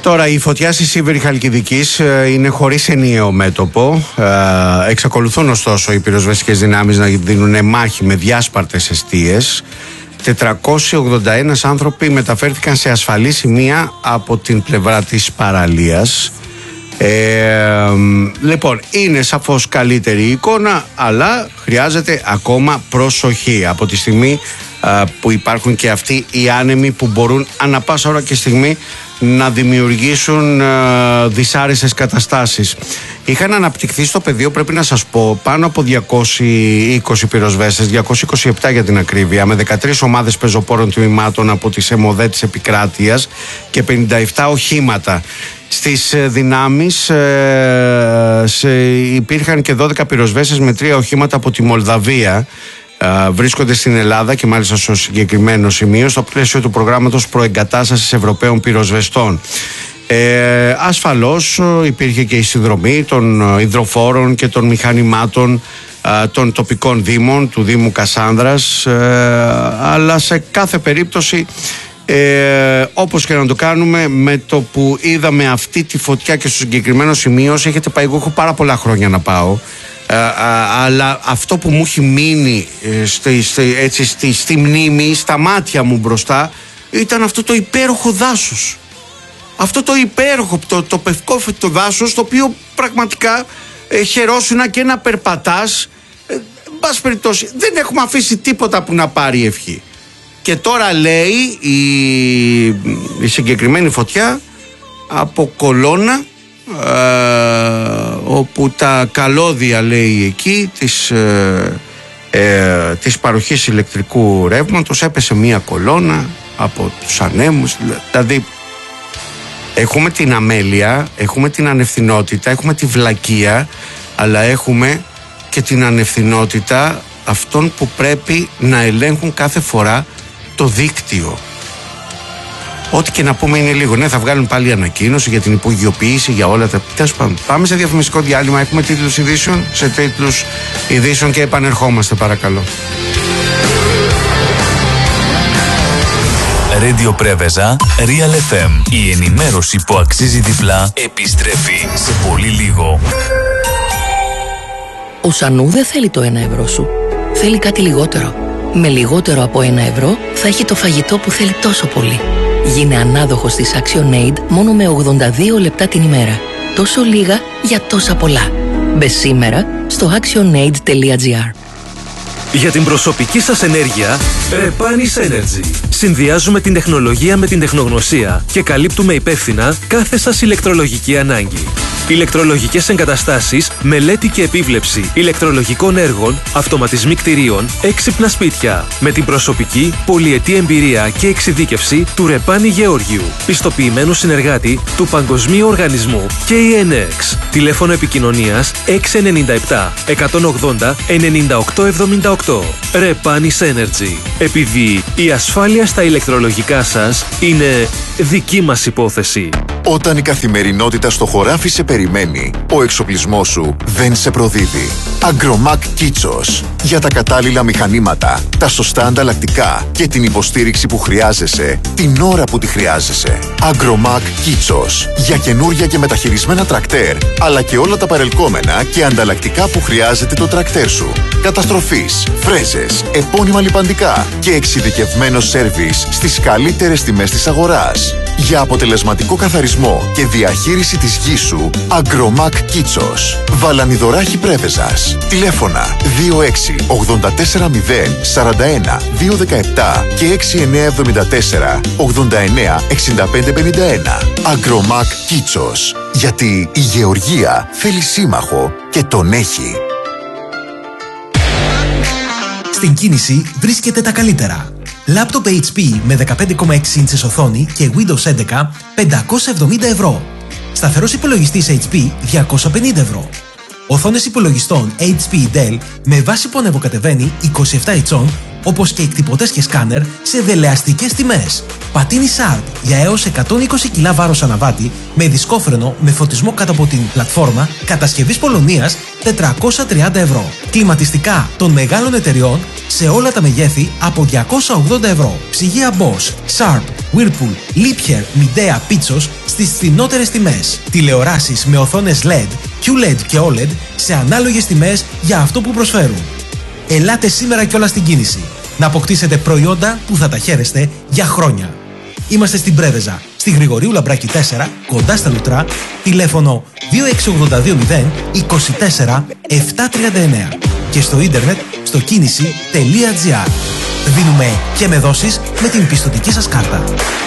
Τώρα η φωτιά στη Σίβηρη Χαλκιδικής είναι χωρίς ενιαίο μέτωπο. Εξακολουθούν ωστόσο οι πυροσβεστικές δυνάμεις να δίνουν μάχη με διάσπαρτες εστίες. 481 άνθρωποι μεταφέρθηκαν σε ασφαλή σημεία από την πλευρά της παραλίας. Λοιπόν, είναι σαφώς καλύτερη η εικόνα, αλλά χρειάζεται ακόμα προσοχή από τη στιγμή που υπάρχουν και αυτοί οι άνεμοι που μπορούν ανά πάσα ώρα και στιγμή να δημιουργήσουν δυσάρεστες καταστάσεις. Είχαν αναπτυχθεί στο πεδίο, πρέπει να σας πω, πάνω από 220 πυροσβέστες, 227 για την ακρίβεια, με 13 ομάδες πεζοπόρων τμήματων από τις ΕΜΟΔΕ της επικράτειας και 57 οχήματα. Στις δυνάμεις υπήρχαν και 12 πυροσβέστες με 3 οχήματα από τη Μολδαβία. Βρίσκονται στην Ελλάδα και μάλιστα στο συγκεκριμένο σημείο στο πλαίσιο του προγράμματος προεγκατάστασης Ευρωπαίων πυροσβεστών. Ασφαλώς υπήρχε και η συνδρομή των υδροφόρων και των μηχανημάτων των τοπικών δήμων, του Δήμου Κασάνδρας, αλλά σε κάθε περίπτωση όπως και να το κάνουμε, με το που είδαμε αυτή τη φωτιά και στο συγκεκριμένο σημείο, έχετε πάει, εγώ έχω πάρα πολλά χρόνια να πάω, αλλά αυτό που μου έχει μείνει στη μνήμη, στα μάτια μου μπροστά, ήταν αυτό το υπέροχο δάσος. Αυτό το υπέροχο, το πευκόφυτο δάσος, το οποίο πραγματικά χαιρόσουνα και να περπατάς. Μπας περιπτώσει, δεν έχουμε αφήσει τίποτα που να πάρει ευχή. Και τώρα λέει η συγκεκριμένη φωτιά από κολόνα, όπου τα καλώδια, λέει, εκεί της παροχής ηλεκτρικού ρεύματος έπεσε μία κολόνα από τους ανέμους. Δηλαδή έχουμε την αμέλεια, έχουμε την ανευθυνότητα, έχουμε τη βλακεία, αλλά έχουμε και την ανευθυνότητα αυτών που πρέπει να ελέγχουν κάθε φορά το δίκτυο. Ό,τι και να πούμε είναι λίγο. Ναι, θα βγάλουν πάλι ανακοίνωση για την υπογειοποίηση, για όλα τα. Τέλος πάντων, πάμε σε διαφημιστικό διάλειμμα. Έχουμε τίτλους ειδήσεων, σε τίτλους ειδήσεων και επανερχόμαστε, παρακαλώ. Radio Πρέβεζα, Real FM. Η ενημέρωση που αξίζει διπλά επιστρέφει σε πολύ λίγο. Ο Σανού δεν θέλει το 1 ευρώ σου. Θέλει κάτι λιγότερο. Με λιγότερο από 1 ευρώ θα έχει το φαγητό που θέλει τόσο πολύ. Γίνε ανάδοχος της ActionAid μόνο με 82 λεπτά την ημέρα. Τόσο λίγα για τόσα πολλά. Μπες σήμερα στο actionaid.gr. Για την προσωπική σας ενέργεια, Repanis Energy. Συνδυάζουμε την τεχνολογία με την τεχνογνωσία και καλύπτουμε υπεύθυνα κάθε σας ηλεκτρολογική ανάγκη. Ηλεκτρολογικές εγκαταστάσεις, μελέτη και επίβλεψη ηλεκτρολογικών έργων, αυτοματισμοί κτηρίων, έξυπνα σπίτια. Με την προσωπική, πολυετή εμπειρία και εξειδίκευση του Ρεπάνη Γεώργιου, πιστοποιημένου συνεργάτη του Παγκοσμίου Οργανισμού KNX. Τηλέφωνο επικοινωνίας 697 180 9878. Repanis Energy. Επειδή η ασφάλεια στα ηλεκτρολογικά σας είναι δική μας υπόθεση. Όταν η καθημερινότητα στο χωράφι σε περιμένει, ο εξοπλισμός σου δεν σε προδίδει. Agromac Kitsos. Για τα κατάλληλα μηχανήματα, τα σωστά ανταλλακτικά και την υποστήριξη που χρειάζεσαι, την ώρα που τη χρειάζεσαι. Agromac Kitsos. Για καινούρια και μεταχειρισμένα τρακτέρ, αλλά και όλα τα παρελκόμενα και ανταλλακτικά που χρειάζεται το τρακτέρ σου. Καταστροφής, φρέζες, επώνυμα λιπαντικά και εξειδικευμένο σέρβις στις καλύτερες τιμές της αγοράς. Για αποτελεσματικό καθαρισμό και διαχείριση της γης σου, Agromac Kitsos. Βαλανιδωράχη Πρέβεζας. Τηλέφωνα 26 84 0 41 217 και 6974 89 65 51. Agromac Kitsos. Γιατί η γεωργία θέλει σύμμαχο και τον έχει. Στην κίνηση βρίσκεται τα καλύτερα. Λάπτοπ HP με 15,6 ίντσες οθόνη και Windows 11 570 ευρώ. Σταθερός υπολογιστής HP 250 ευρώ. Οθόνες υπολογιστών HP Dell με βάση που ανεβοκατεβαίνει 27 inch όπως και εκτυπωτές και σκάνερ σε δελεαστικές τιμές. Πατίνι Sharp για έως 120 κιλά βάρος αναβάτη με δισκόφρενο με φωτισμό κάτω από την πλατφόρμα κατασκευής Πολωνίας 430 ευρώ. Κλιματιστικά των μεγάλων εταιριών σε όλα τα μεγέθη από 280 ευρώ. Ψυγεία Bosch, Sharp, Whirlpool, Liebherr, Midea, Pitsos στις φθηνότερες τιμές. Τηλεοράσεις με οθόνες LED, QLED και OLED σε ανάλογες τιμές για αυτό που προσφέρουν. Ελάτε σήμερα κιόλας στην κίνηση να αποκτήσετε προϊόντα που θα τα χαίρεστε για χρόνια. Είμαστε στην Πρέβεζα, στη Γρηγορίου Λαμπράκη 4, κοντά στα Λουτρά, τηλέφωνο 26820 24 739 και στο ίντερνετ στο κίνηση.gr. Δίνουμε και με δόσεις με την πιστωτική σας κάρτα.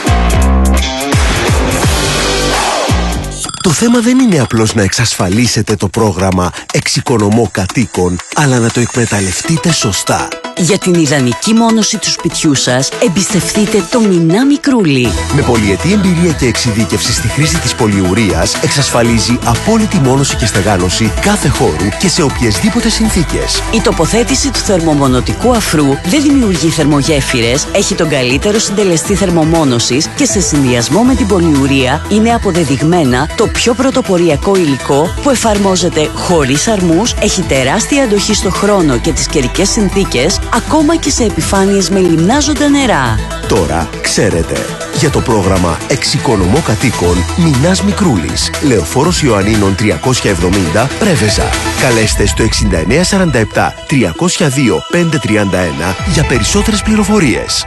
Το θέμα δεν είναι απλώς να εξασφαλίσετε το πρόγραμμα Εξοικονομώ Κατοίκων, αλλά να το εκμεταλλευτείτε σωστά. Για την ιδανική μόνωση του σπιτιού σας, εμπιστευτείτε το Μινά Μικρούλι. Με πολυετή εμπειρία και εξειδίκευση στη χρήση της πολυουρίας, εξασφαλίζει απόλυτη μόνωση και στεγάνωση κάθε χώρου και σε οποιασδήποτε συνθήκες. Η τοποθέτηση του θερμομονωτικού αφρού δεν δημιουργεί θερμογέφυρες, έχει τον καλύτερο συντελεστή θερμομόνωσης και σε συνδυασμό με την πολυουρία είναι αποδεδειγμένα το πιο πρωτοποριακό υλικό που εφαρμόζεται χωρίς αρμούς, έχει τεράστια αντοχή στο χρόνο και τις καιρικές συνθήκες, ακόμα και σε επιφάνειες με λιμνάζοντα νερά. Τώρα ξέρετε. Για το πρόγραμμα Εξοικονομώ Κατοίκων, Μινάς Μικρούλης, Λεωφόρος Ιωαννίνων 370, Πρέβεζα. Καλέστε στο 6947 302 531 για περισσότερες πληροφορίες.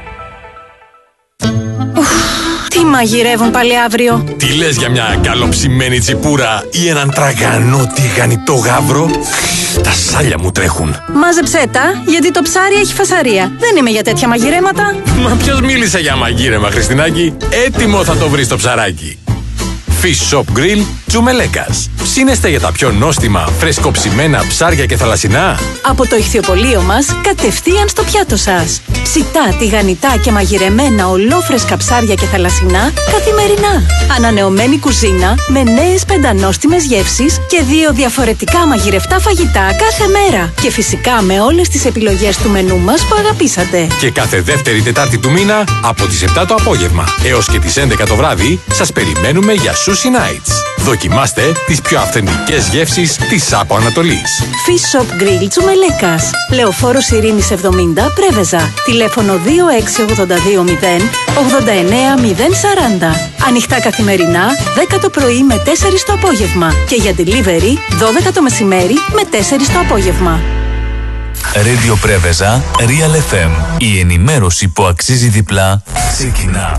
Τι μαγειρεύουν πάλι αύριο? Τι λες για μια καλοψημένη τσιπούρα ή έναν τραγανό τηγανιτό γάβρο? Τα σάλια μου τρέχουν. Μάζεψέ τα, γιατί το ψάρι έχει φασαρία. Δεν είμαι για τέτοια μαγειρέματα. Μα ποιος μίλησε για μαγείρεμα, Χριστινάκη? Έτοιμο θα το βρεις το ψαράκι. Fish Shop Grill Τσουμελέκας. Ψήνεστε για τα πιο νόστιμα, φρεσκοψημένα ψάρια και θαλασσινά? Από το ηχθιοπωλείο μας, κατευθείαν στο πιάτο σας. Ψητά, τηγανιτά και μαγειρεμένα ολόφρεσκα ψάρια και θαλασσινά καθημερινά. Ανανεωμένη κουζίνα με νέες πεντανόστιμες γεύσεις και 2 διαφορετικά μαγειρευτά φαγητά κάθε μέρα. Και φυσικά με όλες τις επιλογές του μενού μας που αγαπήσατε. Και κάθε δεύτερη Τετάρτη του μήνα από τις 7 το απόγευμα έως και τις 11 το βράδυ σας περιμένουμε για Sushi Nights. Δοκιμάστε τις πιο αυθεντικές γεύσεις της Άπο Ανατολής. Fish Shop Grill Τσουμελέκας. Λεωφόρος Ειρήνης 70, Πρέβεζα. Τηλέφωνο 26820 89040. Ανοιχτά καθημερινά, 10 το πρωί με 4 το απόγευμα. Και για delivery, 12 το μεσημέρι με 4 το απόγευμα. Radio Πρέβεζα, Real FM. Η ενημέρωση που αξίζει διπλά ξεκινά.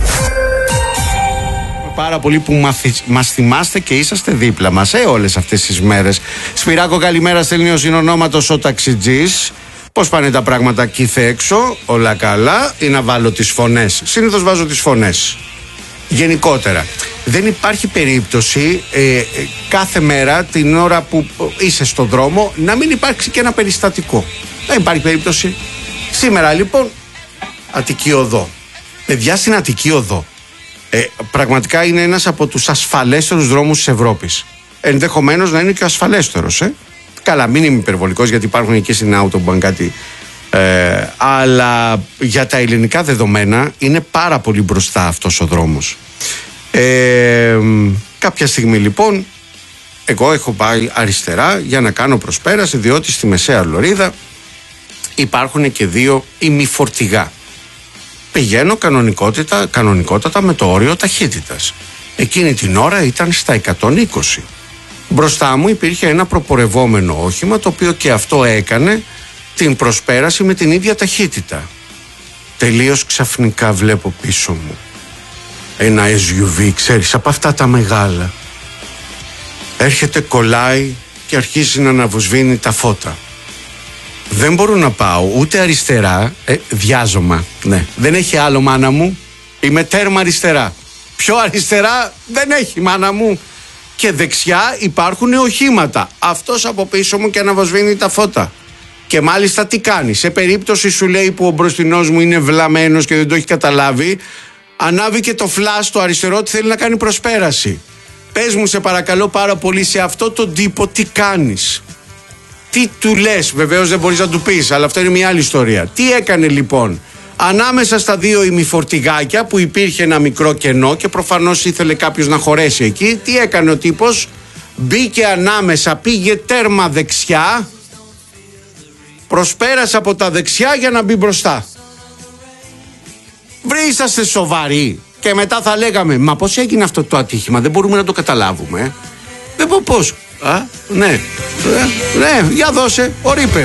Πάρα πολύ που μας θυμάστε και είσαστε δίπλα μας όλες αυτές τις μέρες. Σπυράκο, καλημέρα, στέλνει ο συνονόματος ο ταξιτζής. Πώς πάνε τα πράγματα εκεί έξω? Όλα καλά? Ή να βάλω τις φωνές? Συνήθως βάζω τις φωνές. Γενικότερα δεν υπάρχει περίπτωση κάθε μέρα την ώρα που είσαι στον δρόμο να μην υπάρξει και ένα περιστατικό. Δεν υπάρχει περίπτωση. Σήμερα λοιπόν Αττική Οδό. Παιδιά, στην Αττική Οδό πραγματικά είναι ένας από τους ασφαλέστερους δρόμους της Ευρώπης. Ενδεχομένως να είναι και ο ασφαλέστερος. Καλά, μην είμαι υπερβολικός, γιατί υπάρχουν εκεί στην Autobahn κάτι. Αλλά για τα ελληνικά δεδομένα είναι πάρα πολύ μπροστά αυτός ο δρόμος. Κάποια στιγμή λοιπόν εγώ έχω πάει αριστερά για να κάνω προσπέραση, διότι στη μεσαία λωρίδα υπάρχουν και 2 ημιφορτηγά. Πηγαίνω κανονικότατα με το όριο ταχύτητας. Εκείνη την ώρα ήταν στα 120. Μπροστά μου υπήρχε ένα προπορευόμενο όχημα, το οποίο και αυτό έκανε την προσπέραση με την ίδια ταχύτητα. Τελείως ξαφνικά βλέπω πίσω μου ένα SUV, ξέρεις, από αυτά τα μεγάλα. Έρχεται, κολλάει και αρχίζει να αναβοσβήνει τα φώτα. Δεν μπορώ να πάω ούτε αριστερά, βιάζομαι, ναι. Δεν έχει άλλο, μάνα μου, είμαι τέρμα αριστερά. Πιο αριστερά δεν έχει, μάνα μου. Και δεξιά υπάρχουν οχήματα. Αυτός από πίσω μου και αναβοσβήνει τα φώτα. Και μάλιστα τι κάνει? Σε περίπτωση, σου λέει, που ο μπροστινός μου είναι βλαμμένος και δεν το έχει καταλάβει, ανάβει και το φλας το αριστερό ότι θέλει να κάνει προσπέραση. Πες μου, σε παρακαλώ πάρα πολύ, σε αυτό τον τύπο τι κάνεις? Τι του λες, βεβαίως δεν μπορείς να του πεις, αλλά αυτό είναι μια άλλη ιστορία. Τι έκανε λοιπόν? Ανάμεσα στα δύο ημιφορτηγάκια που υπήρχε ένα μικρό κενό και προφανώς ήθελε κάποιος να χωρέσει εκεί, τι έκανε ο τύπος? Μπήκε ανάμεσα, πήγε τέρμα δεξιά, προσπέρασε από τα δεξιά για να μπει μπροστά. Βρε, είσαστε σοβαροί? Και μετά θα λέγαμε, μα πώς έγινε αυτό το ατύχημα, δεν μπορούμε να το καταλάβουμε. Δεν πω πώς. Ναι, για δώσε, ο Ρίπερ.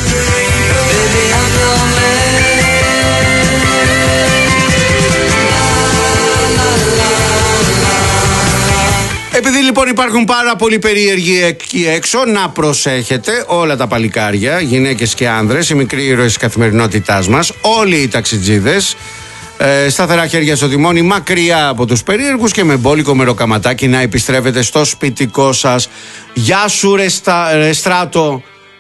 Επειδή λοιπόν υπάρχουν πάρα πολλοί περίεργοι εκεί έξω, να προσέχετε όλα τα παλικάρια, γυναίκες και άνδρες, οι μικροί ήρωες της καθημερινότητάς μας, όλοι οι ταξιτζίδες, σταθερά χέρια στο τιμόνι, μακριά από τους περίεργους και με μπόλικο μεροκαματάκι να επιστρέφετε στο σπιτικό σας. Γεια σου ρε Στράτο,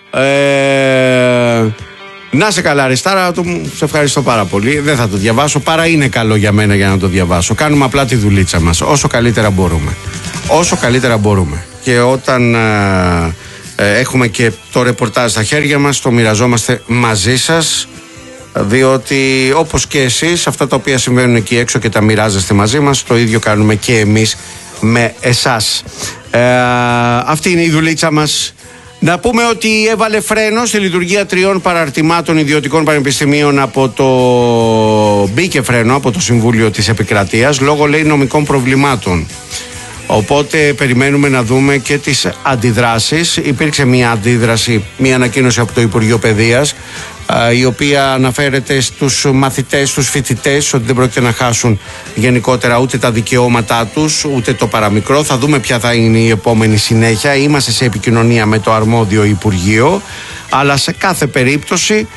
να σε καλά ρε Στράτο μου, σε ευχαριστώ πάρα πολύ. Δεν θα το διαβάσω, παρά είναι καλό για μένα για να το διαβάσω. Κάνουμε απλά τη δουλίτσα μας όσο καλύτερα μπορούμε. Όσο καλύτερα μπορούμε. Και όταν έχουμε και το ρεπορτάζ στα χέρια μας, το μοιραζόμαστε μαζί σας, διότι όπως και εσείς αυτά τα οποία συμβαίνουν εκεί έξω και τα μοιράζεστε μαζί μας, το ίδιο κάνουμε και εμείς με εσάς. Αυτή είναι η δουλίτσα μας. Να πούμε ότι έβαλε φρένο στη λειτουργία 3 παραρτημάτων ιδιωτικών πανεπιστημίων μπήκε φρένο από το Συμβούλιο της Επικρατείας λόγω, λέει, νομικών προβλημάτων. Οπότε περιμένουμε να δούμε και τις αντιδράσεις. Υπήρξε μια αντίδραση, μια ανακοίνωση από το Υπουργείο Παιδείας, η οποία αναφέρεται στους μαθητές, στους φοιτητές, ότι δεν πρόκειται να χάσουν γενικότερα ούτε τα δικαιώματά τους, ούτε το παραμικρό. Θα δούμε ποια θα είναι η επόμενη συνέχεια. Είμαστε σε επικοινωνία με το αρμόδιο Υπουργείο, αλλά σε κάθε περίπτωση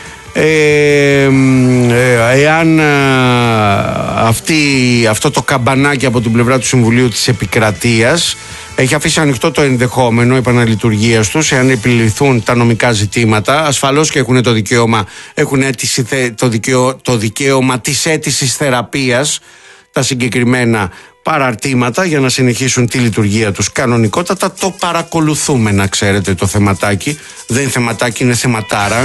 εάν αυτό το καμπανάκι από την πλευρά του Συμβουλίου της Επικρατείας έχει αφήσει ανοιχτό το ενδεχόμενο επαναλειτουργίας τους, εάν επιληθούν τα νομικά ζητήματα, ασφαλώς και έχουν το δικαίωμα, έχουν το δικαίωμα της αίτησης θεραπείας τα συγκεκριμένα παραρτήματα για να συνεχίσουν τη λειτουργία τους κανονικότατα. Το παρακολουθούμε, να ξέρετε, το θεματάκι. Δεν είναι θεματάκι, είναι θεματάρα.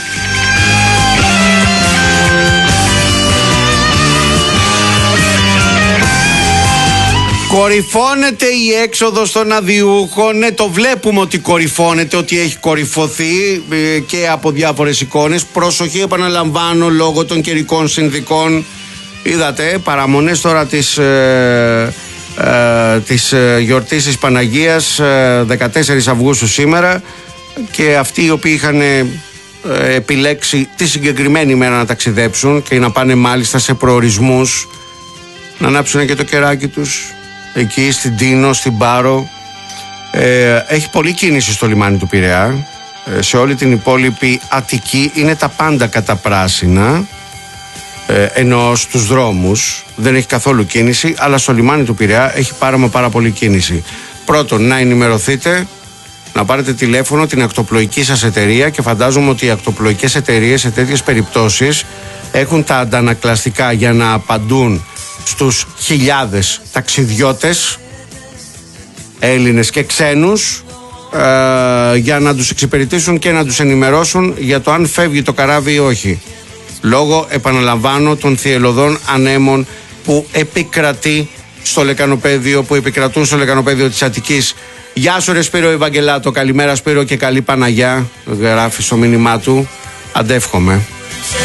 Κορυφώνεται η έξοδος των αδειούχων. Ναι, το βλέπουμε ότι κορυφώνεται, ότι έχει κορυφωθεί και από διάφορες εικόνες. Προσοχή, επαναλαμβάνω, λόγω των καιρικών συνθηκών. Είδατε παραμονές τώρα της γιορτής της Παναγίας, 14 Αυγούστου σήμερα, και αυτοί οι οποίοι είχαν επιλέξει τη συγκεκριμένη μέρα να ταξιδέψουν και να πάνε μάλιστα σε προορισμούς, να ανάψουν και το κεράκι τους εκεί στην Τίνο, στην Πάρο. Έχει πολλή κίνηση στο λιμάνι του Πειραιά. Σε όλη την υπόλοιπη Αττική είναι τα πάντα καταπράσινα, ενώ στους δρόμους δεν έχει καθόλου κίνηση, αλλά στο λιμάνι του Πειραιά έχει πάρα πολύ κίνηση. Πρώτον, να ενημερωθείτε, να πάρετε τηλέφωνο την ακτοπλοϊκή σας εταιρεία, και φαντάζομαι ότι οι ακτοπλοϊκές εταιρείες σε τέτοιες περιπτώσεις έχουν τα αντανακλαστικά για να απαντούν στους χιλιάδες ταξιδιώτες, Έλληνες και ξένους, για να τους εξυπηρετήσουν και να τους ενημερώσουν για το αν φεύγει το καράβι ή όχι, λόγω, επαναλαμβάνω, των θυελλωδών ανέμων που επικρατούν στο λεκανοπέδιο της Αττικής. Γεια σου ρε Σπύρο Ευαγγελάτο, καλημέρα Σπύρο και καλή Παναγιά, γράφει στο μήνυμά του. Αντεύχομαι.